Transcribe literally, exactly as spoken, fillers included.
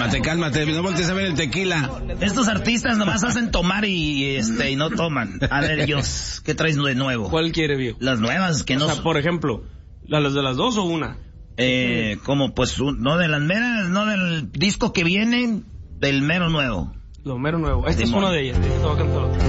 Cálmate, cálmate, no voltees a ver el tequila. Estos artistas nomás hacen tomar y este y no toman. A ver, ellos, ¿qué traes de nuevo? ¿Cuál quiere, viejo? Las nuevas, que o no... sea, por ejemplo, ¿las de las dos o una? Eh, como pues, un, no de las meras, no del disco que viene, del mero nuevo. Lo mero nuevo. Esta Simón. es una de ellas. Esta te va a cantar otra.